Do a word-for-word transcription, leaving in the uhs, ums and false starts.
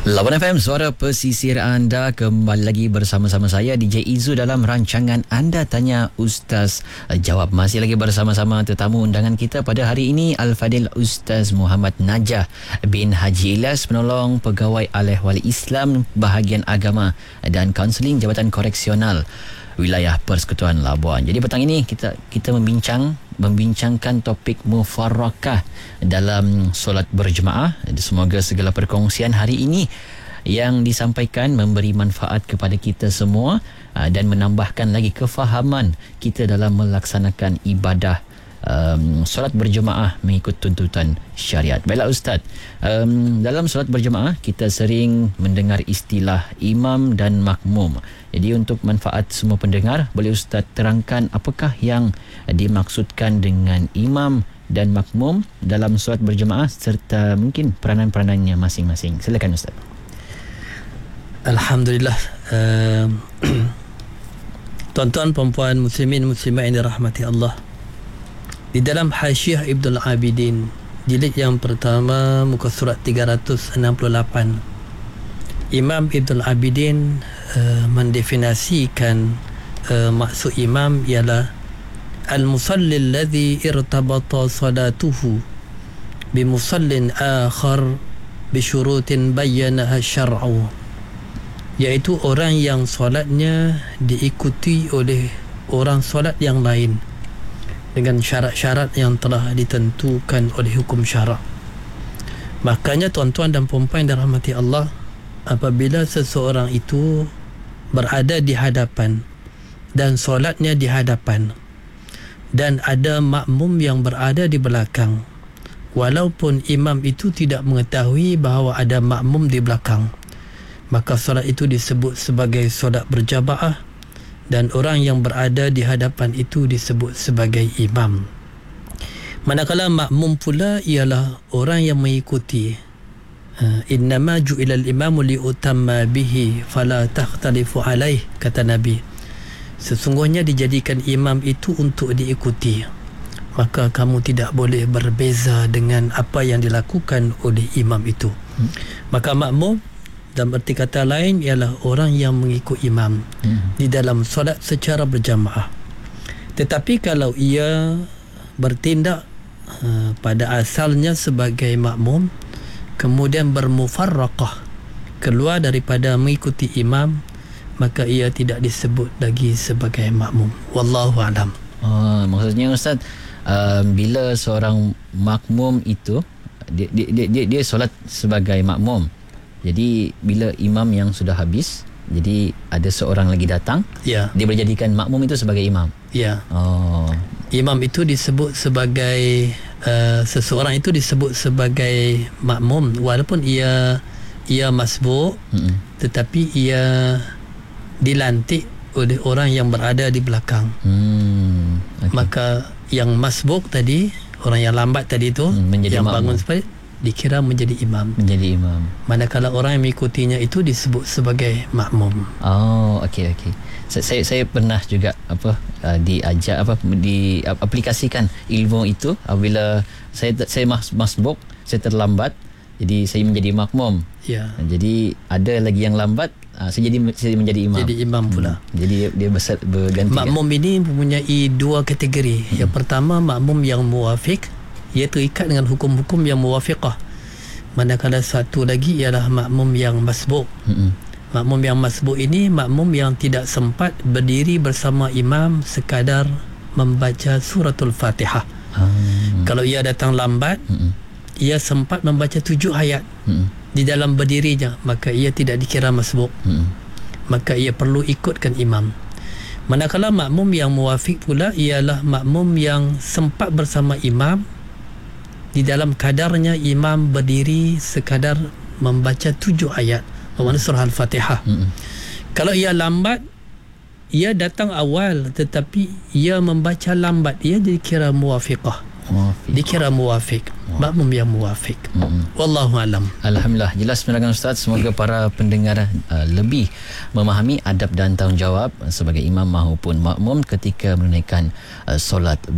Lawan F M, suara pesisir anda, kembali lagi bersama-sama saya D J Izu dalam rancangan Anda Tanya Ustaz Jawab. Masih lagi bersama-sama tetamu undangan kita pada hari ini, Al-Fadil Ustaz Muhammad Najah bin Haji Ilyas, penolong pegawai Alih Wali Islam Bahagian Agama dan Kaunseling Jabatan Koreksional Wilayah Persekutuan Labuan. Jadi petang ini kita kita membincang membincangkan topik mufarraqah dalam solat berjemaah. Semoga segala perkongsian hari ini yang disampaikan memberi manfaat kepada kita semua dan menambahkan lagi kefahaman kita dalam melaksanakan ibadah Um, solat berjemaah mengikut tuntutan syariat. Baiklah Ustaz, um, dalam solat berjemaah kita sering mendengar istilah imam dan makmum. Jadi untuk manfaat semua pendengar, boleh Ustaz terangkan apakah yang dimaksudkan dengan imam dan makmum dalam solat berjemaah serta mungkin peranan-peranannya masing-masing. Silakan Ustaz. Alhamdulillah. uh, Tuan-tuan, perempuan, muslimin, muslimat yang dirahmati Allah, di dalam Hasyiah Ibnul Abidin jilid yang pertama muka surat tiga ratus enam puluh lapan, Imam Ibnul Abidin uh, mendefinisikan uh, maksud imam ialah al-musalli alladhi irtabata salatuhu bimusallin akhar bisyurutin bayyanaha syar'u, iaitu orang yang solatnya diikuti oleh orang solat yang lain dengan syarat-syarat yang telah ditentukan oleh hukum syarak. Makanya tuan-tuan dan puan-puan yang dirahmati Allah, apabila seseorang itu berada di hadapan dan solatnya di hadapan dan ada makmum yang berada di belakang, walaupun imam itu tidak mengetahui bahawa ada makmum di belakang, maka solat itu disebut sebagai solat berjamaah dan orang yang berada di hadapan itu disebut sebagai imam. Manakala makmum pula ialah orang yang mengikuti. Innama ju'ila al-imamu liutamma bihi fala takhtalifu alaih, kata Nabi. Sesungguhnya dijadikan imam itu untuk diikuti, maka kamu tidak boleh berbeza dengan apa yang dilakukan oleh imam itu. hmm. Maka makmum dalam erti kata lain ialah orang yang mengikut imam hmm. di dalam solat secara berjamaah. Tetapi kalau ia bertindak uh, pada asalnya sebagai makmum, kemudian bermufarraqah, keluar daripada mengikuti imam, maka ia tidak disebut lagi sebagai makmum. Wallahu a'lam. Oh, maksudnya Ustaz, uh, bila seorang makmum itu dia dia dia, dia solat sebagai makmum, jadi bila imam yang sudah habis, jadi ada seorang lagi datang, ya, dia boleh jadikan makmum itu sebagai imam. Ya. Oh. Imam itu disebut sebagai uh, seseorang itu disebut sebagai makmum walaupun ia ia masbuk, mm-mm. tetapi ia dilantik oleh orang yang berada di belakang. Hmm. Okay. Maka yang masbuk tadi, orang yang lambat tadi itu, hmm, menjadi yang makmum, bangun supaya dikira menjadi imam. Menjadi imam. Manakala orang yang mengikutinya itu disebut sebagai makmum. Oh, okey okey. Saya, saya saya pernah juga apa uh, diajar apa di uh, aplikasikan ilmu itu apabila saya saya mas, masbuk, saya terlambat, jadi saya menjadi makmum. Ya. Jadi ada lagi yang lambat, uh, saya jadi saya menjadi imam. Jadi imam pula. Hmm. Jadi dia besar berganti. Makmum kan? Ini mempunyai dua kategori. Hmm. Yang pertama makmum yang muwafiq, ia terikat dengan hukum-hukum yang muwafiqah. Manakala satu lagi ialah makmum yang masbuk. Mm-hmm. Makmum yang masbuk ini makmum yang tidak sempat berdiri bersama imam sekadar membaca suratul Fatihah. Hmm. Kalau ia datang lambat, mm-hmm. ia sempat membaca tujuh ayat mm-hmm. di dalam berdirinya, maka ia tidak dikira masbuk. Mm-hmm. Maka ia perlu ikutkan imam. Manakala makmum yang muwafiq pula ialah makmum yang sempat bersama imam, di dalam kadarnya imam berdiri sekadar membaca tujuh ayat bermakna surah Al-Fatihah. Mm-hmm. Kalau ia lambat, ia datang awal tetapi ia membaca lambat, ia dikira muwafiqah. Muwafiq. Dikira muwafiq. Makmum yang muwafiq. Mm-hmm. Wallahu alam. Alhamdulillah, jelas penerangan Ustaz. Semoga para pendengar uh, lebih memahami adab dan tanggungjawab sebagai imam maupun makmum ketika menunaikan uh, solat